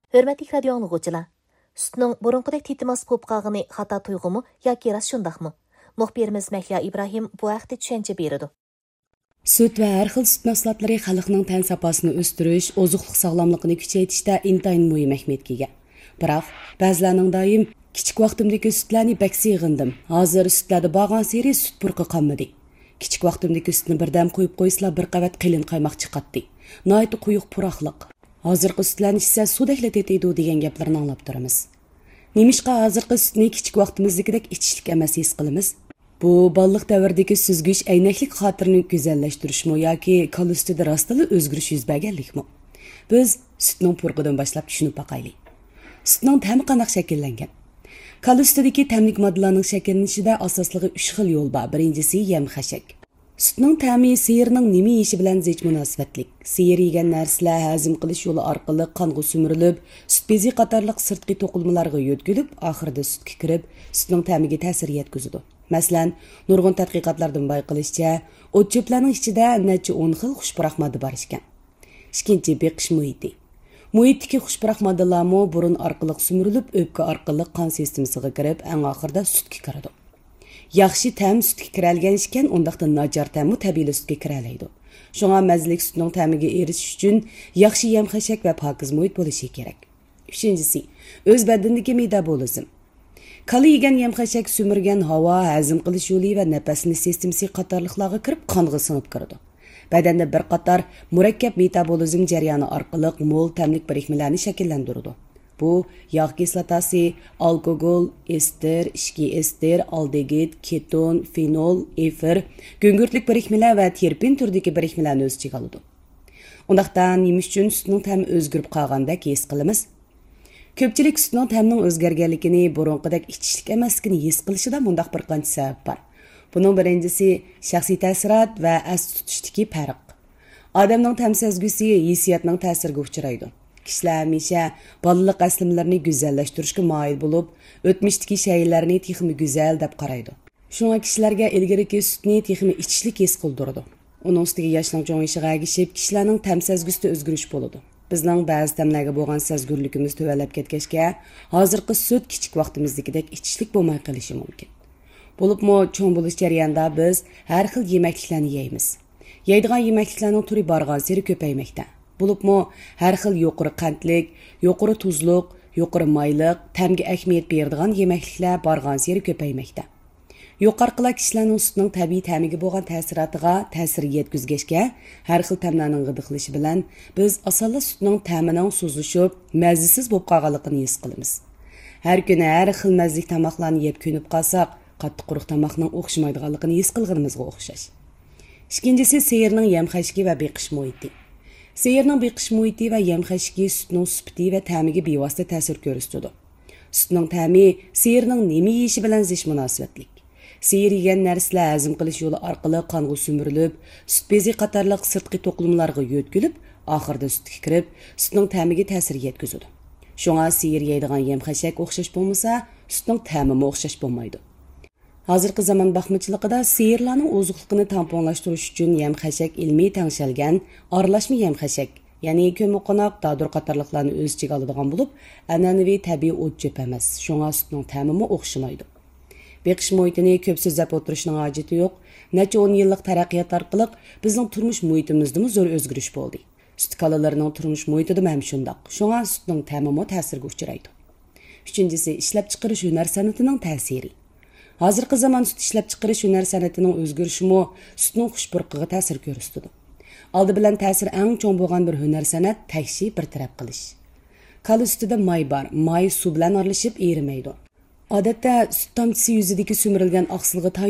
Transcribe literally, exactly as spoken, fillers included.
Hörmətli radio anlıqçılar, sütnün burunqudek titimas pop qağını xata tuyğumu yoki ras şundaqmı? Muxbirimiz Məhliya İbrahim bu haqda tushuncha beradi. Süt və hər xil süt mahsulotlari xalqning tan sapasini o'stirish, ozuqliq sog'lomligini kuchaytirishda intayin muhim ahamiyatga ega. Biroq, ba'zilarning doim kichik vaqtimdagi sütlarni bak sig'indim. Hozir sütlarda borgan seri süt purqi qolmadi. Kichik vaqtimdagi sütni birdam qo'yib qo'ysizlar bir qavat qilin qaymoq chiqatdi. Noyat quyuq puroqliq. Hozirgi sütlarni ichsa sudakla tetiydi degan gaplarni anglab turamiz. Nemishqa hozirgi sütni kichik vaqtimizdagidek ichishlik emas his qilamiz? Bu balliq davrdagi süzgüch aynaklik xotirini go'zallashtirishmi yoki kol ustida rostila o'zgarish yuz berganlikmi? Biz sütning purqidan boshlab tushunib boqaylik. Sütning ta'mi qanday shakllangan? Kol ustidagi ta'mlik moddalarning shakllanishida asosligi uch xil yo'l bor. Birinchisi yem-xashak. Sütning ta'mi siyirning nima yeyishi bilan zich munosabatlik. Siyir yegan narsalar hazm qilish yo'li orqali qonga sumurilib, süt bezi qatorliq sirtqi to'qilmalarga yo'tkilib, oxirida sütga kirib, sütning ta'miga ta'sir yetkazadi. Masalan, nurg'un tadqiqotlardan bayqilishicha, o't cho'plarning ichida necha o'n xil xushpuroq modda bor ekan. Ikkinchi beqish muhiti. Muhitdagi xushpuroq moddalarmi burun orqali sumurilib, o'pka orqali qon sistemasiga kirib, eng oxirida sutga kiradi. Yaxshi ta'm sutga kiralgan ekan, undaqda nachar ta'mi tabiiy sutga kiralaydi. Shunga mazalik sutning ta'miga erishish uchun yaxshi yem-xashak va pokiz muhit bo'lishi kerak. Uchinchisi, o'z badandagi metabolizm. Kali yegan yem-xashak sumirgan havo, hazm qilish yo'li va nafasinish sistemasi qatorliqlarga kirib, qonga singib kiradi. Badanda bir qator murakkab metabolizm jarayoni orqali mo'l ta'mlik birikmalarni shakllantiradi. Bu yog' kislotasi, alkogol, ester, ishki ester, aldegid, keton, fenol, efir, go'ngurtlik birikmalar va terpin turdagi birikmalarni o'z ichiga oladi. Undaqdan nima uchun sutning ta'mi o'zgarib qolgandek his qilamiz? Ko'pchilik sütning ta'mining o'zgarganligini, burunqidek ichishlik emasligini his qilishida mundaq bir qancha sabab bor. Buning birinchisi shaxsiy ta'sirot va as tutishdagi farq. Odamning ta'm sezgisi hissiyotning ta'siriga uchraydi. Kishilar hamisha bolalik aslimlarini go'zallashtirishga moyil bo'lib, o'tmishdagi shaylarni texmi go'zal deb qaraydi. Shunga kishilarga ilgariki sütni texmi ichishlik his qildiradi. Uning ustiga yoshning cho'ng'ishiga agishib, kishilarning ta'm sezgisida o'zgarish bo'ladi. Bizning ba'zi ta'mlarga bo'lgan sezgurligimiz tuvallab ketgachga, hozirgi süt kichik vaqtimizdagidek ichishlik bo'lmay qolishi mumkin. Bo'libmi, cho'ng bo'lish jarayonida biz har xil yemekliklarni yeymiz. Yeydigan yemekliklarning turi borgan sari ko'paymoqda. Bo'libmi, har xil yuqori qandlik, yuqori tuzliq, yuqori mayliq, ta'mga ahamiyat beradigan yemekliklar borgan sari ko'paymoqda. Yuqorqilar kishilarning sutning tabiiy ta'miga bo'lgan ta'sirotiga ta'sir yetkazgachga, har xil ta'mlarning g'idiqlishi bilan biz osonla sutning ta'mining so'zlashib, mazasiz bo'lib qolganligini his qilamiz. Har kuni har xil mazali tomoqlarni yeb ko'nib qolsak, qattiq quruq tomoqning o'xshamaydiganligini his qilganimizga o'xshash. Ikkinchisi seyirning yem-xashki va beqish muhiti. Seyirning beqish muhiti va yem-xashki sutning sifati va ta'miga bevosita ta'sir ko'rsatadi. Sutning ta'mi seyirning nima yeyishi bilan zich munosabatlik. Seyir yegan narsalar hazm qilish yo'li orqali qonga sumurilib, sut bezi qatorliq sirtqi to'qimalarga yo'tkilib, oxirida sutga kirib, sutning ta'miga ta'sir yetkazadi. Shunga seyir yeydigan yem-xashak o'xshash bo'lmasa, sutning ta'mi o'xshash bo'lmaydi. Hozirgi zamon baxmichiligida seyirlarning ozuqligini tamponlashtirish uchun yem-xashak ilmiy tangshalgan aralashma yem-xashak, ya'ni ko'miqonoq, dadur qatorliqlarni o'z ichiga oladigan bo'lib, an'anaviy tabiiy o't cho'p emas. Shunga sutning ta'mi o'xshamaydi. Beqish muhitini ko'p so'zlab o'tirishning hojati yo'q. Necha o'n yillik taraqqiyot orqali bizning turmush muhitimizda zo'r o'zgarish bo'ldi. Süt kalalarning turmush muhitida ham shundoq. Shunga sutning ta'mi ta'sirga uchraydi. Uchinchisi ishlab chiqarish hunar san'atining ta'siri. Hozirgi zamon süt ishlab chiqarish hunar san'atining o'zgarishimi sutning xushpurqiga ta'sir ko'rsatadi. Oldi bilan ta'sir eng cho'ng bo'lgan bir hunar san'at takshi bir taraf qilish. Kal ustida may bor. May suv bilan aralashib erimaydi. Odatda süt tomchisi yuzidagi sumirilgan oqsilga